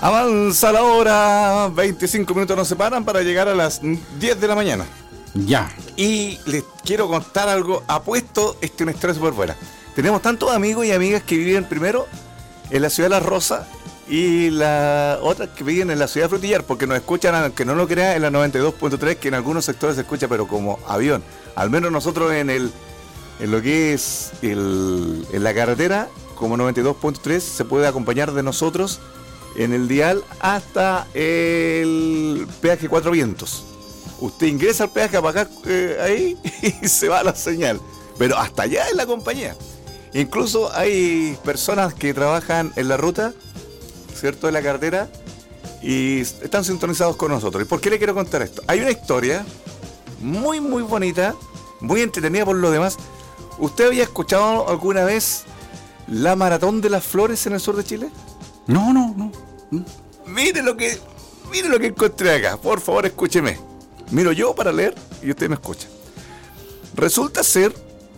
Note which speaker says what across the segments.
Speaker 1: Avanza la hora, 25 minutos nos separan para llegar a las 10 de la mañana.
Speaker 2: Ya.
Speaker 1: Y les quiero contar algo, apuesto, una historia súper buena. Tenemos tantos amigos y amigas que viven primero en la ciudad de La Rosa y la otras que viven en la ciudad de Frutillar, porque nos escuchan, aunque no lo crean, en la 92.3, que en algunos sectores se escucha, pero como avión. Al menos nosotros en lo que es en la carretera, como 92.3, se puede acompañar de nosotros en el dial hasta el peaje Cuatro Vientos. Usted ingresa al peaje a pagar ahí y se va la señal. Pero hasta allá es la compañía. Incluso hay personas que trabajan en la ruta, ¿cierto?, de la carretera, y están sintonizados con nosotros. ¿Y por qué le quiero contar esto? Hay una historia muy, muy bonita, muy entretenida por lo demás. ¿Usted había escuchado alguna vez la Maratón de las Flores en el sur de Chile?
Speaker 2: No.
Speaker 1: Mire lo que encontré acá. Por favor, escúcheme. Miro yo para leer y usted me escucha. Resulta ser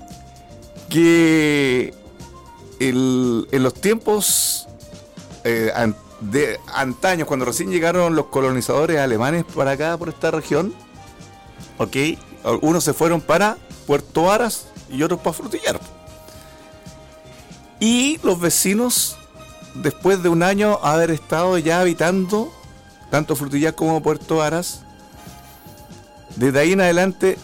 Speaker 1: que en los tiempos de antaños, cuando recién llegaron los colonizadores alemanes para acá, por esta región, ok, unos se fueron para Puerto Varas y otros para Frutillar. Y los vecinos, después de un año haber estado ya habitando tanto Frutillar como Puerto Varas, desde ahí en adelante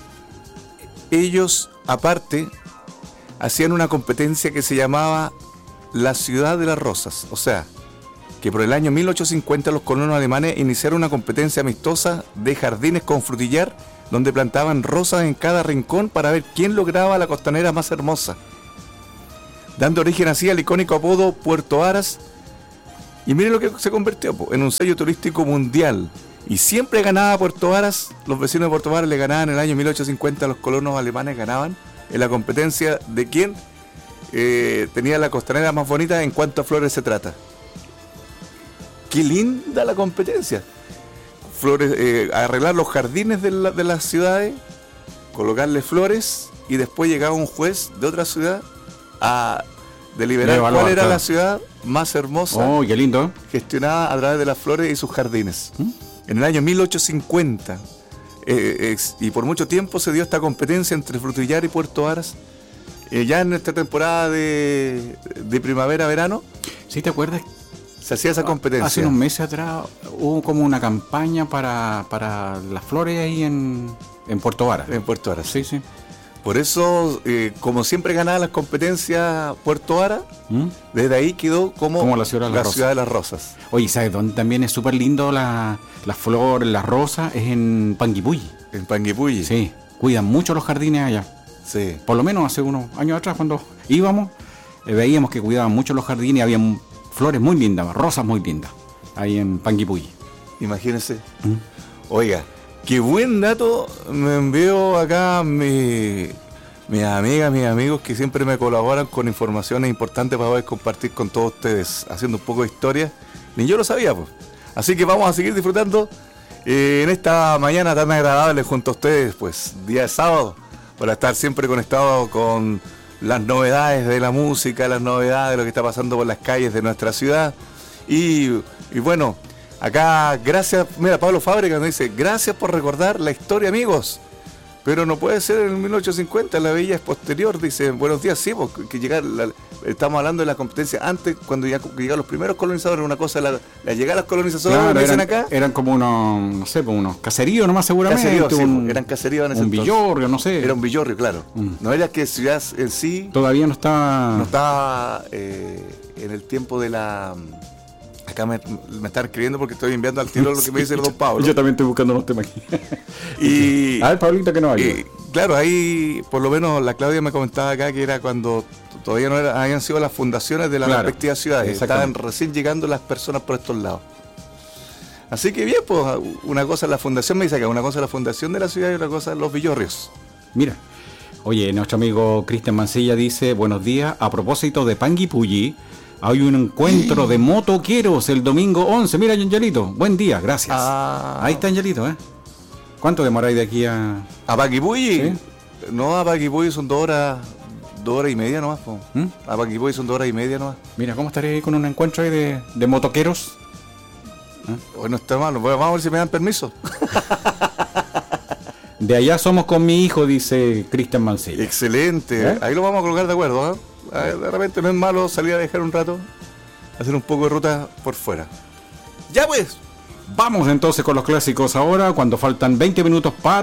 Speaker 1: ellos aparte hacían una competencia que se llamaba la Ciudad de las Rosas. O sea, que por el año 1850 los colonos alemanes iniciaron una competencia amistosa de jardines con Frutillar, donde plantaban rosas en cada rincón para ver quién lograba la costanera más hermosa, dando origen así al icónico apodo Puerto Varas. Y miren lo que se convirtió en un sello turístico mundial. Y siempre ganaba Puerto Varas. Los vecinos de Puerto Varas le ganaban en el año 1850, los colonos alemanes ganaban en la competencia de quién tenía la costanera más bonita en cuanto a flores se trata. Qué linda la competencia. Flores, arreglar los jardines de las ciudades, colocarle flores, y después llegaba un juez de otra ciudad a deliberar cuál era la ciudad más hermosa.
Speaker 2: Oh, qué lindo.
Speaker 1: Gestionada a través de las flores y sus jardines. En el año 1850, y por mucho tiempo se dio esta competencia entre Frutillar y Puerto Varas. Ya en esta temporada de primavera-verano.
Speaker 2: ¿Sí te acuerdas?
Speaker 1: Se hacía esa competencia.
Speaker 2: Hace unos meses atrás hubo como una campaña para las flores ahí en Puerto Varas.
Speaker 1: En Puerto Varas.
Speaker 2: Sí.
Speaker 1: Por eso, como siempre ganaba las competencias Puerto Varas, desde ahí quedó como la ciudad de las rosas.
Speaker 2: Oye, ¿sabes dónde también es súper lindo las flores, las rosas? Es en Panguipulli.
Speaker 1: En Panguipulli.
Speaker 2: Sí, cuidan mucho los jardines allá.
Speaker 1: Sí.
Speaker 2: Por lo menos hace unos años atrás, cuando íbamos, veíamos que cuidaban mucho los jardines y había flores muy lindas, rosas muy lindas, ahí en Panguipulli.
Speaker 1: Imagínense. Oiga, qué buen dato me envió acá mis amigas, mis amigos que siempre me colaboran con informaciones importantes para poder compartir con todos ustedes, haciendo un poco de historia. Ni yo lo sabía, pues. Así que vamos a seguir disfrutando en esta mañana tan agradable junto a ustedes, pues, día de sábado, para estar siempre conectado con las novedades de la música, las novedades de lo que está pasando por las calles de nuestra ciudad. Y bueno, acá, gracias, mira, Pablo Fábrega nos dice, gracias por recordar la historia, amigos. Pero no puede ser en el 1850, la villa es posterior, dice, buenos días, sí, porque estamos hablando de la competencia antes, cuando ya llegaron los primeros colonizadores, una cosa, la llegada de los colonizadores,
Speaker 2: claro,
Speaker 1: dicen acá.
Speaker 2: Eran como unos, no sé, unos caseríos nomás seguramente.
Speaker 1: Caseríos, sí, eran caseríos en ese
Speaker 2: entonces. Un villorrio, no sé.
Speaker 1: Era un villorrio, claro. No era que ciudad en sí.
Speaker 2: Todavía no estaba
Speaker 1: en el tiempo de la... Acá me están escribiendo porque estoy enviando al tiro lo que me dice el don Pablo.
Speaker 2: Yo también estoy buscando los temas aquí.
Speaker 1: Y,
Speaker 2: a ver, Pablito, que no hay.
Speaker 1: Claro, ahí por lo menos la Claudia me comentaba acá que era cuando todavía no habían sido las fundaciones de las respectivas ciudades. Estaban recién llegando las personas por estos lados. Así que bien, pues una cosa es la fundación, me dice acá, una cosa es la fundación de la ciudad y otra cosa es los villorrios.
Speaker 2: Mira, oye, nuestro amigo Cristian Mancilla dice, buenos días, a propósito de Panguipulli, hay un encuentro de motoqueros el domingo 11. Mira, Angelito, buen día, gracias. Ahí está, Angelito, ¿eh? ¿Cuánto demoráis de aquí a
Speaker 1: Panguipulli?
Speaker 2: ¿Sí?
Speaker 1: No, a Panguipulli son 2 horas y media nomás. A Panguipulli son 2 horas y media nomás.
Speaker 2: Mira, ¿cómo estaría ahí con un encuentro ahí de motoqueros?
Speaker 1: Bueno, está malo. Vamos a ver si me dan permiso.
Speaker 2: De allá somos con mi hijo, dice Cristian Mancilla.
Speaker 1: Excelente. Ahí lo vamos a colocar de acuerdo. De repente no es malo salir a dejar un rato, hacer un poco de ruta por fuera. Ya pues.
Speaker 2: Vamos entonces con los clásicos ahora, cuando faltan 20 minutos para